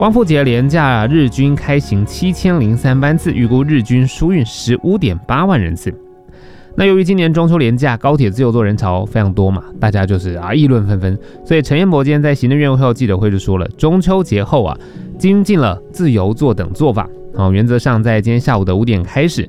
光复节连假日均开行7003班次，预估日均疏运15.8万人次。那由于今年中秋连假高铁自由座人潮非常多嘛，大家就是议论纷纷，所以陈彦博今天在行政院会后记者会就说了，中秋节后精进了自由座等做法。原则上在今天下午的5点开始，